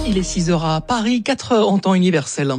Il est 6h à Paris, 4h en temps universel.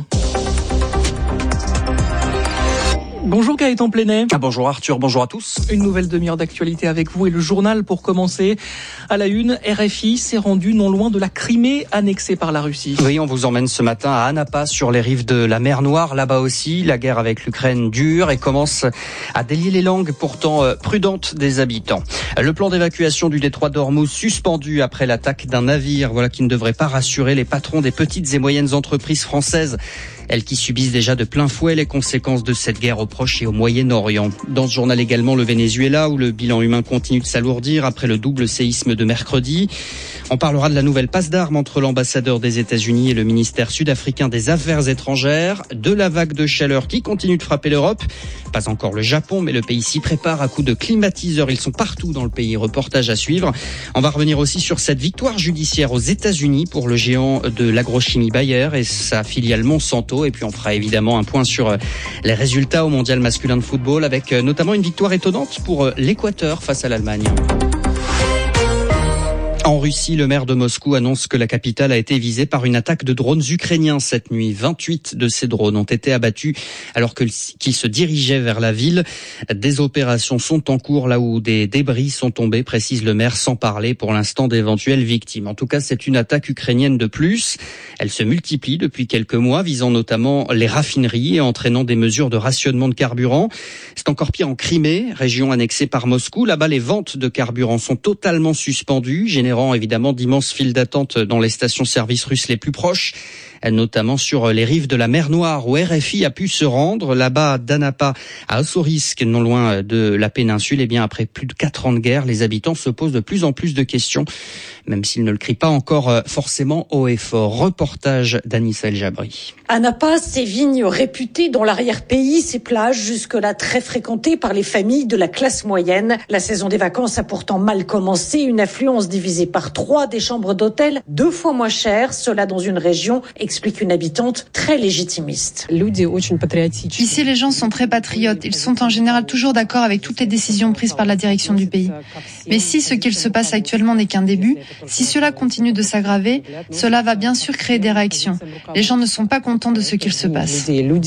Bonjour Gaëtan Plenet. Bonjour Arthur, bonjour à tous. Une nouvelle demi-heure d'actualité avec vous et le journal pour commencer. À la une, RFI s'est rendu non loin de la Crimée annexée par la Russie. Oui, on vous emmène ce matin à Anapa sur les rives de la mer Noire. Là-bas aussi, la guerre avec l'Ukraine dure et commence à délier les langues pourtant prudentes des habitants. Le plan d'évacuation du détroit d'Ormuz suspendu après l'attaque d'un navire, voilà qui ne devrait pas rassurer les patrons des petites et moyennes entreprises françaises. Elles qui subissent déjà de plein fouet les conséquences de cette guerre au Proche et au Moyen-Orient. Dans ce journal également, le Venezuela, où le bilan humain continue de s'alourdir après le double séisme de mercredi. On parlera de la nouvelle passe d'armes entre l'ambassadeur des États-Unis et le ministère sud-africain des Affaires étrangères, de la vague de chaleur qui continue de frapper l'Europe. Pas encore le Japon, mais le pays s'y prépare à coups de climatiseurs. Ils sont partout dans le pays. Reportage à suivre. On va revenir aussi sur cette victoire judiciaire aux États-Unis pour le géant de l'agrochimie Bayer et sa filiale Monsanto. Et puis on fera évidemment un point sur les résultats au mondial masculin de football avec notamment une victoire étonnante pour l'Équateur face à l'Allemagne. En Russie, le maire de Moscou annonce que la capitale a été visée par une attaque de drones ukrainiens cette nuit. 28 de ces drones ont été abattus alors qu'ils se dirigeaient vers la ville. Des opérations sont en cours là où des débris sont tombés, précise le maire, sans parler pour l'instant d'éventuelles victimes. En tout cas, c'est une attaque ukrainienne de plus. Elle se multiplie depuis quelques mois, visant notamment les raffineries et entraînant des mesures de rationnement de carburant. C'est encore pire en Crimée, région annexée par Moscou. Là-bas, les ventes de carburant sont totalement suspendues, générant évidemment d'immenses files d'attente dans les stations-service russes les plus proches, notamment sur les rives de la mer Noire où RFI a pu se rendre. Là-bas, d'Anapa à Ossorisk, non loin de la péninsule, et bien après plus de 4 ans de guerre, les habitants se posent de plus en plus de questions, même s'ils ne le crient pas encore forcément haut et fort. Reportage d'Anissa El Jabri. Anapa, ses vignes réputées dans l'arrière-pays, ses plages jusque-là très fréquentées par les familles de la classe moyenne. La saison des vacances a pourtant mal commencé, une affluence divisée par 3 des chambres d'hôtel, 2 fois moins chères, cela dans une région, explique une habitante très légitimiste. Ici, les gens sont très patriotes. Ils sont en général toujours d'accord avec toutes les décisions prises par la direction du pays. Mais si ce qu'il se passe actuellement n'est qu'un début, si cela continue de s'aggraver, cela va bien sûr créer des réactions. Les gens ne sont pas contents de ce qu'il se passe.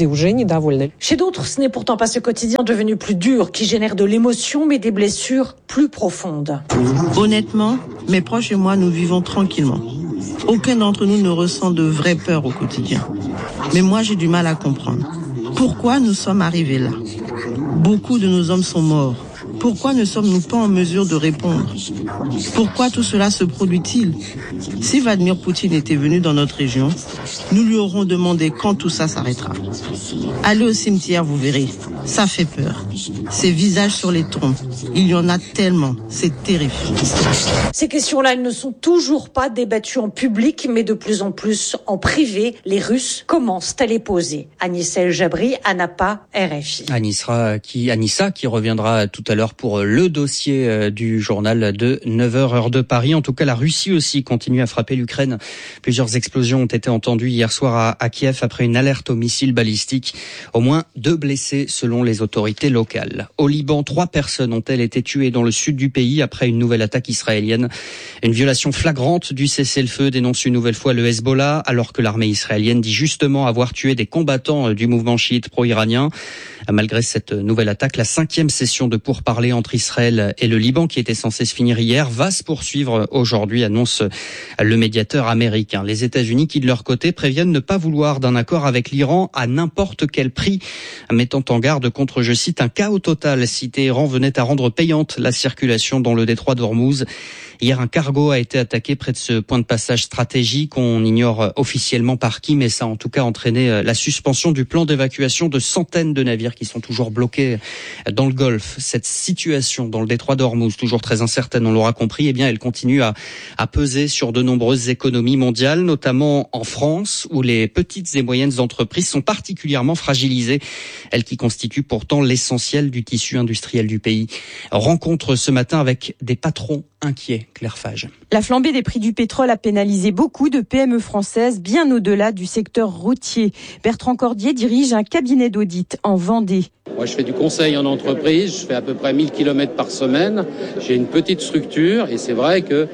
Chez d'autres, ce n'est pourtant pas ce quotidien devenu plus dur qui génère de l'émotion, mais des blessures plus profondes. Honnêtement, mes proches et moi, nous vivons tranquillement. Aucun d'entre nous ne ressent de vraie peur au quotidien. Mais moi, j'ai du mal à comprendre. Pourquoi nous sommes arrivés là ? Beaucoup de nos hommes sont morts. Pourquoi ne sommes-nous pas en mesure de répondre ? Pourquoi tout cela se produit-il ? Si Vladimir Poutine était venu dans notre région, nous lui aurons demandé quand tout ça s'arrêtera. Allez au cimetière, vous verrez. Ça fait peur. Ces visages sur les tombes, il y en a tellement. C'est terrifiant. Ces questions-là, elles ne sont toujours pas débattues en public, mais de plus en plus en privé. Les Russes commencent à les poser. Anissa El Jabri, Anapa, RFI. Anissa qui reviendra tout à l'heure pour le dossier du journal de 9h heure de Paris. En tout cas, la Russie aussi continue à frapper l'Ukraine. Plusieurs explosions ont été entendues hier soir à Kiev après une alerte aux missiles balistiques. Au moins 2 blessés selon les autorités locales. Au Liban, 3 personnes ont-elles été tuées dans le sud du pays après une nouvelle attaque israélienne. Une violation flagrante du cessez-le-feu dénonce une nouvelle fois le Hezbollah, alors que l'armée israélienne dit justement avoir tué des combattants du mouvement chiite pro-iranien. Malgré cette nouvelle attaque, la 5e session de pourparlers entre Israël et le Liban, qui était censée se finir hier, va se poursuivre aujourd'hui, annonce le médiateur américain. Les États-Unis qui, de leur côté, préviennent ne pas vouloir d'un accord avec l'Iran à n'importe quel prix, mettant en garde contre, je cite, un chaos total si Téhéran venait à rendre payante la circulation dans le détroit d'Ormuz. Hier, un cargo a été attaqué près de ce point de passage stratégique. On ignore officiellement par qui, mais ça a en tout cas entraîné la suspension du plan d'évacuation de centaines de navires qui sont toujours bloqués dans le Golfe. Cette situation dans le détroit d'Ormuz, toujours très incertaine, on l'aura compris, eh bien, elle continue à peser sur de nombreuses économies mondiales, notamment en France, où les petites et moyennes entreprises sont particulièrement fragilisées. Elles qui constituent pourtant l'essentiel du tissu industriel du pays. Rencontre ce matin avec des patrons inquiets. Claire Fage. La flambée des prix du pétrole a pénalisé beaucoup de PME françaises, bien au-delà du secteur routier. Bertrand Cordier dirige un cabinet d'audit en Vendée. Moi, je fais du conseil en entreprise, je fais à peu près 1000 km par semaine. J'ai une petite structure et c'est vrai que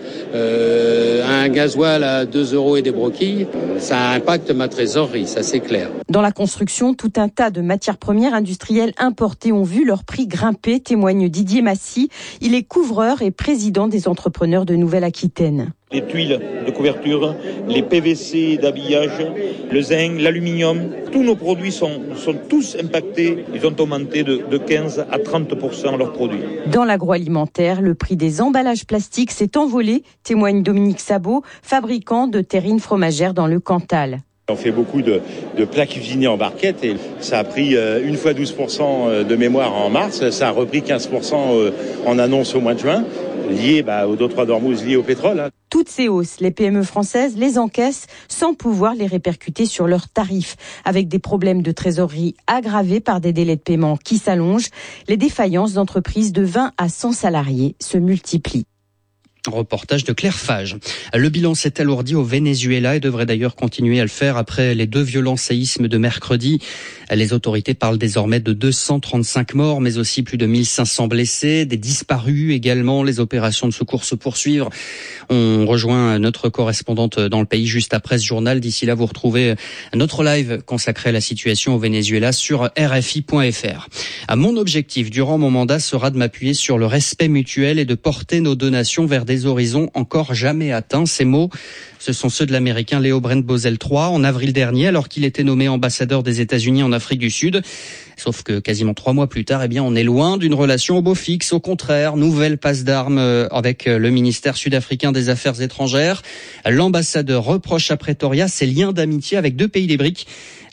un gasoil à 2 € et des broquilles, ça impacte ma trésorerie, ça c'est clair. Dans la construction, tout un tas de matières premières industrielles importées ont vu leur prix grimper, témoigne Didier Massy. Il est couvreur et président des entrepreneurs de Nouvelle-Aquitaine. Les tuiles de couverture, les PVC d'habillage, le zinc, l'aluminium, tous nos produits sont tous impactés. Ils ont augmenté de 15 à 30% leurs produits. Dans l'agroalimentaire, le prix des emballages plastiques s'est envolé, témoigne Dominique Sabot, fabricant de terrines fromagères dans le Cantal. On fait beaucoup de plats cuisinés en barquette et ça a pris une fois 12% de mémoire en mars, ça a repris 15% en annonce au mois de juin, lié aux 2-3 d'Ormuz liés au pétrole. Toutes ces hausses, les PME françaises les encaissent sans pouvoir les répercuter sur leurs tarifs. Avec des problèmes de trésorerie aggravés par des délais de paiement qui s'allongent, les défaillances d'entreprises de 20 à 100 salariés se multiplient. Reportage de Claire Fage. Le bilan s'est alourdi au Venezuela et devrait d'ailleurs continuer à le faire après les 2 violents séismes de mercredi. Les autorités parlent désormais de 235 morts, mais aussi plus de 1500 blessés, des disparus également. Les opérations de secours se poursuivent. On rejoint notre correspondante dans le pays juste après ce journal. D'ici là, vous retrouvez notre live consacré à la situation au Venezuela sur RFI.fr. Mon objectif durant mon mandat sera de m'appuyer sur le respect mutuel et de porter nos donations vers des horizons encore jamais atteints. Ces mots, ce sont ceux de l'Américain Leo Brent Bozell III en avril dernier, alors qu'il était nommé ambassadeur des États-Unis en Afrique du Sud. Sauf que quasiment 3 mois plus tard, on est loin d'une relation au beau fixe. Au contraire, nouvelle passe d'armes avec le ministère sud-africain des Affaires étrangères. L'ambassadeur reproche à Pretoria ses liens d'amitié avec 2 pays des BRICS,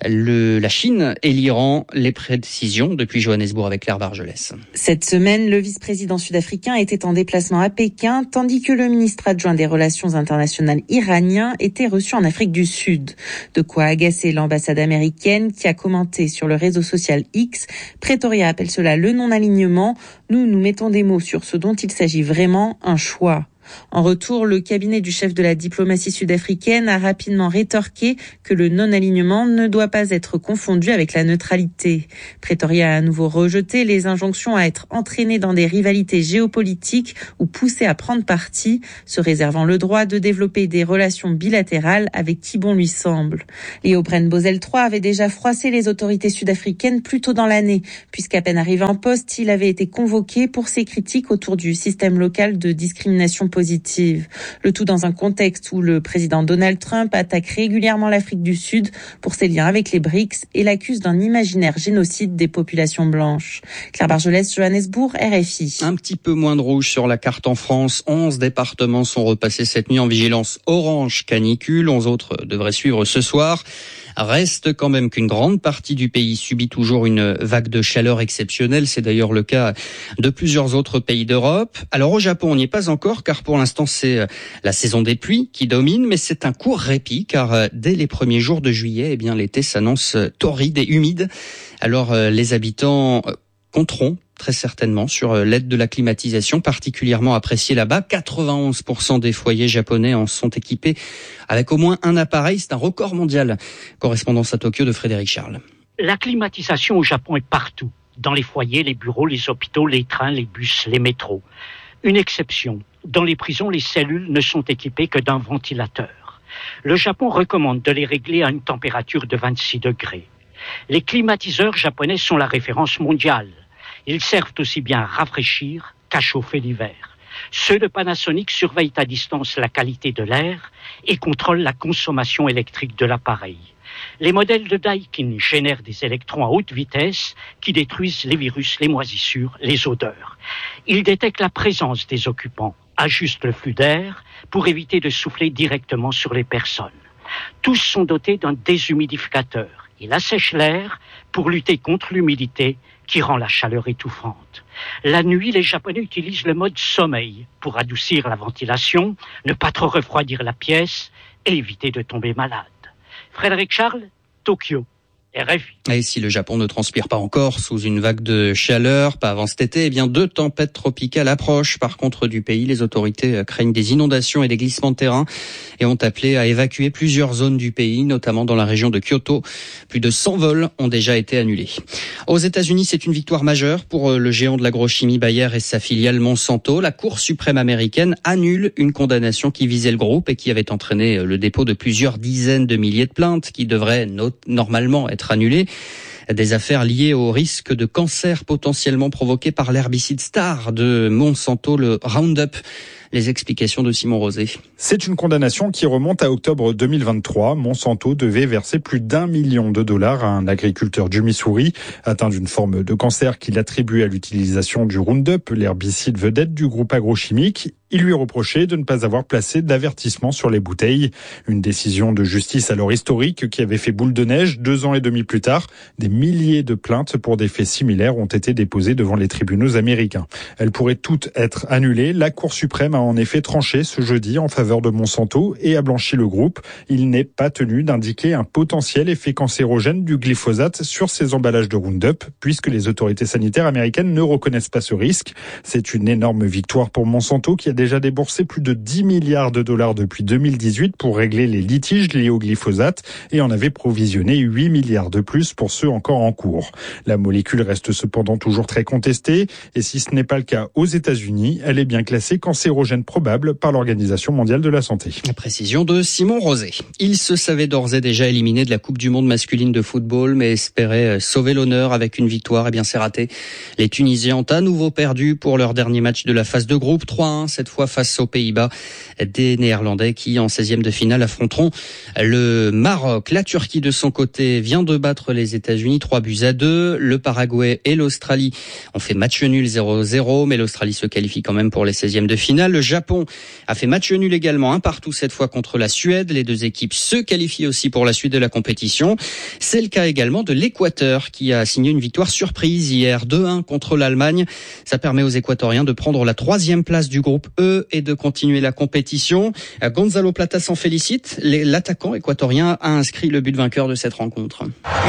la Chine et l'Iran. Les précisions depuis Johannesburg avec Claire Bargelès. Cette semaine, le vice-président sud-africain était en déplacement à Pékin, tandis que le ministre adjoint des Relations internationales iranien était reçu en Afrique du Sud. De quoi agacer l'ambassade américaine qui a commenté sur le réseau social X. Pretoria appelle cela le non-alignement. Nous mettons des mots sur ce dont il s'agit vraiment, un choix. En retour, le cabinet du chef de la diplomatie sud-africaine a rapidement rétorqué que le non-alignement ne doit pas être confondu avec la neutralité. Pretoria a à nouveau rejeté les injonctions à être entraîné dans des rivalités géopolitiques ou poussé à prendre parti, se réservant le droit de développer des relations bilatérales avec qui bon lui semble. Leo Brent Bozell III avait déjà froissé les autorités sud-africaines plus tôt dans l'année, puisqu'à peine arrivé en poste, il avait été convoqué pour ses critiques autour du système local de discrimination positive. Le tout dans un contexte où le président Donald Trump attaque régulièrement l'Afrique du Sud pour ses liens avec les BRICS et l'accuse d'un imaginaire génocide des populations blanches. Claire Bargelès, Johannesburg, RFI. Un petit peu moins de rouge sur la carte en France. 11 départements sont repassés cette nuit en vigilance orange canicule. 11 autres devraient suivre ce soir. Reste quand même qu'une grande partie du pays subit toujours une vague de chaleur exceptionnelle. C'est d'ailleurs le cas de plusieurs autres pays d'Europe. Alors au Japon, on n'y est pas encore car pour l'instant c'est la saison des pluies qui domine, mais c'est un court répit car dès les premiers jours de juillet, l'été s'annonce torride et humide. Alors les habitants compteront très certainement sur l'aide de la climatisation, particulièrement appréciée là-bas. 91% des foyers japonais en sont équipés avec au moins un appareil. C'est un record mondial. Correspondance à Tokyo de Frédéric Charles. La climatisation au Japon est partout. Dans les foyers, les bureaux, les hôpitaux, les trains, les bus, les métros. Une exception. Dans les prisons, les cellules ne sont équipées que d'un ventilateur. Le Japon recommande de les régler à une température de 26 degrés. Les climatiseurs japonais sont la référence mondiale. Ils servent aussi bien à rafraîchir qu'à chauffer l'hiver. Ceux de Panasonic surveillent à distance la qualité de l'air et contrôlent la consommation électrique de l'appareil. Les modèles de Daikin génèrent des électrons à haute vitesse qui détruisent les virus, les moisissures, les odeurs. Ils détectent la présence des occupants, ajustent le flux d'air pour éviter de souffler directement sur les personnes. Tous sont dotés d'un déshumidificateur. Il assèche l'air pour lutter contre l'humidité qui rend la chaleur étouffante. La nuit, les Japonais utilisent le mode sommeil pour adoucir la ventilation, ne pas trop refroidir la pièce et éviter de tomber malade. Frédéric Charles, Tokyo. RFI. Et si le Japon ne transpire pas encore sous une vague de chaleur, pas avant cet été, eh bien 2 tempêtes tropicales approchent par contre du pays. Les autorités craignent des inondations et des glissements de terrain et ont appelé à évacuer plusieurs zones du pays, notamment dans la région de Kyoto. Plus de 100 vols ont déjà été annulés. Aux États-Unis, c'est une victoire majeure pour le géant de l'agrochimie Bayer et sa filiale Monsanto. La Cour suprême américaine annule une condamnation qui visait le groupe et qui avait entraîné le dépôt de plusieurs dizaines de milliers de plaintes qui devraient normalement être annulées. Des affaires liées au risque de cancer potentiellement provoqué par l'herbicide star de Monsanto, le Roundup. Les explications de Simon Rosé. C'est une condamnation qui remonte à octobre 2023. Monsanto devait verser plus d'1 million de dollars à un agriculteur du Missouri atteint d'une forme de cancer qu'il attribue à l'utilisation du Roundup, l'herbicide vedette du groupe agrochimique. Il lui reprochait de ne pas avoir placé d'avertissement sur les bouteilles. Une décision de justice alors historique qui avait fait boule de neige 2 ans et demi plus tard. Des milliers de plaintes pour des faits similaires ont été déposées devant les tribunaux américains. Elles pourraient toutes être annulées. La Cour suprême a en effet tranché ce jeudi en faveur de Monsanto et a blanchi le groupe. Il n'est pas tenu d'indiquer un potentiel effet cancérogène du glyphosate sur ses emballages de Roundup, puisque les autorités sanitaires américaines ne reconnaissent pas ce risque. C'est une énorme victoire pour Monsanto qui a déjà déboursé plus de 10 milliards de dollars depuis 2018 pour régler les litiges liés au glyphosate et en avait provisionné 8 milliards de plus pour ceux encore en cours. La molécule reste cependant toujours très contestée et si ce n'est pas le cas aux États-Unis, elle est bien classée cancérogène probable par l'Organisation mondiale de la santé. La précision de Simon Rosé. Il se savait d'ores et déjà éliminé de la Coupe du monde masculine de football, mais espérait sauver l'honneur avec une victoire. Eh bien, c'est raté. Les Tunisiens ont à nouveau perdu pour leur dernier match de la phase de groupe, 3-1, cette fois face aux Pays-Bas. Des Néerlandais qui, en 16e de finale, affronteront le Maroc. La Turquie, de son côté, vient de battre les États-Unis 3-2. Le Paraguay et l'Australie ont fait match nul 0-0, mais l'Australie se qualifie quand même pour les 16e de finale. Le Japon a fait match nul également, 1-1 cette fois contre la Suède. Les 2 équipes se qualifient aussi pour la suite de la compétition. C'est le cas également de l'Équateur qui a signé une victoire surprise hier, 2-1 contre l'Allemagne. Ça permet aux Équatoriens de prendre la 3e place du groupe E et de continuer la compétition. Gonzalo Plata s'en félicite. L'attaquant équatorien a inscrit le but vainqueur de cette rencontre.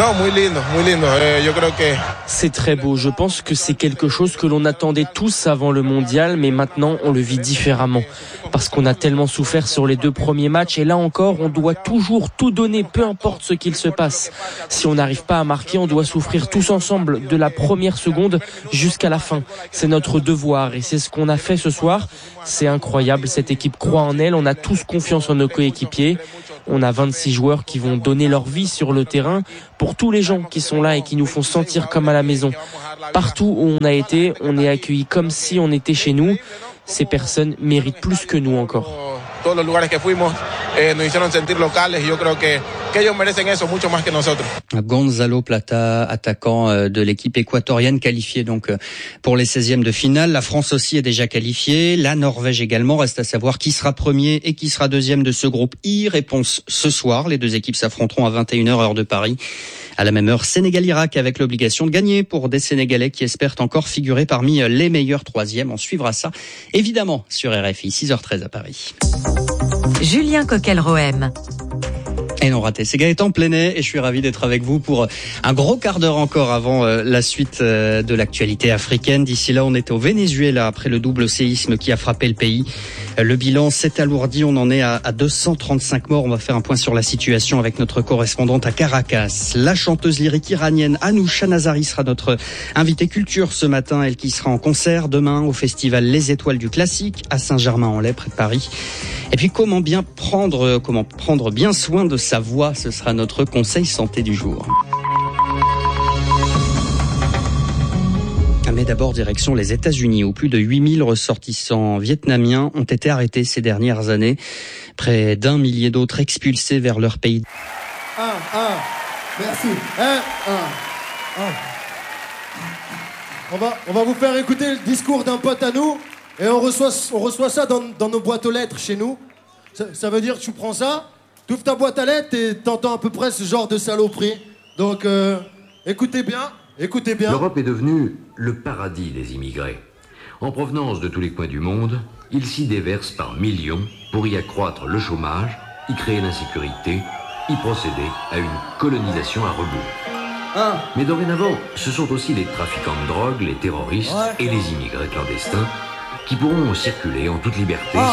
C'est très beau. Je pense que c'est quelque chose que l'on attendait tous avant le mondial, mais maintenant on le vit différemment. Parce qu'on a tellement souffert sur les 2 premiers matchs et là encore, on doit toujours tout donner, peu importe ce qu'il se passe. Si on n'arrive pas à marquer, on doit souffrir tous ensemble de la première seconde jusqu'à la fin. C'est notre devoir et c'est ce qu'on a fait ce soir. C'est incroyable, cette équipe croit en elle, on a tous confiance en nos coéquipiers. On a 26 joueurs qui vont donner leur vie sur le terrain pour tous les gens qui sont là et qui nous font sentir comme à la maison. Partout où on a été, on est accueillis comme si on était chez nous. Ces personnes méritent plus que nous encore. Todos los lugares que fuimos nos hicieron sentir locales y yo creo que ellos merecen eso mucho más que nosotros. Gonzalo Plata, attaquant de l'équipe équatorienne qualifiée donc pour les 16e de finale. La France aussi est déjà qualifiée, la Norvège également. Reste à savoir qui sera premier et qui sera deuxième de ce groupe I. Réponse ce soir. Les 2 équipes s'affronteront à 21h heure de Paris. À la même heure, Sénégal-Irak avec l'obligation de gagner pour des Sénégalais qui espèrent encore figurer parmi les meilleurs 3e. On suivra ça évidemment sur RFI, 6h13 à Paris. Julien Coquel-Rohem. Et non raté, c'est Gaëtan Plenet et je suis ravi d'être avec vous pour un gros quart d'heure encore avant la suite de l'actualité africaine. D'ici là, on était au Venezuela après le double séisme qui a frappé le pays. Le bilan s'est alourdi, on en est à 235 morts. On va faire un point sur la situation avec notre correspondante à Caracas. La chanteuse lyrique iranienne Anoucha Nazari sera notre invitée culture ce matin. Elle qui sera en concert demain au festival Les Étoiles du Classique à Saint-Germain-en-Laye près de Paris. Et puis comment prendre bien soin de sa voix, ce sera notre conseil santé du jour. Mais d'abord, direction les États-Unis, où plus de 8000 ressortissants vietnamiens ont été arrêtés ces dernières années. Près d'1 millier d'autres expulsés vers leur pays. Merci. On va vous faire écouter le discours d'un pote à nous et on reçoit ça dans nos boîtes aux lettres chez nous. Ça veut dire que tu prends ça, tu ouvres ta boîte à lettres et t'entends à peu près ce genre de saloperie. Donc écoutez bien. L'Europe est devenue le paradis des immigrés. En provenance de tous les coins du monde, ils s'y déversent par millions pour y accroître le chômage, y créer l'insécurité, y procéder à une colonisation à rebours. Mais dorénavant, ce sont aussi les trafiquants de drogue, les terroristes et les immigrés clandestins qui pourront circuler en toute liberté